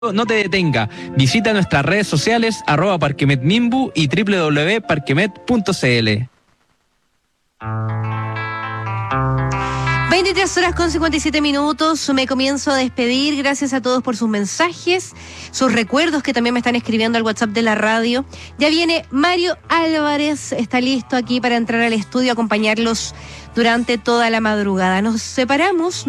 No te detenga. Visita nuestras redes sociales @parquemetmimbu y www.parquemet.cl. 23:57. Me comienzo a despedir. Gracias a todos por sus mensajes, sus recuerdos que también me están escribiendo al WhatsApp de la radio. Ya viene Mario Álvarez, está listo aquí para entrar al estudio a acompañarlos durante toda la madrugada. Nos separamos.